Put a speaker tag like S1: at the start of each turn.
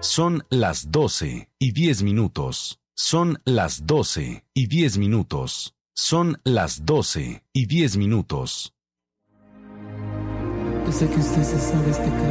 S1: Son las 12:10. Son las 12:10. Son las 12:10.
S2: Yo sé que usted se sabe este canto.